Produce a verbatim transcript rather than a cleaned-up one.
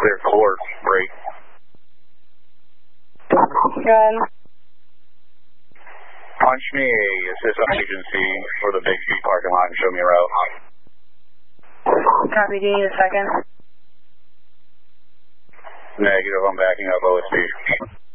clear court, break. Good. Punch me a assistant agency for the Big Street parking lot and show me a route. Copy, do you need a second? Negative, I'm backing up O S P.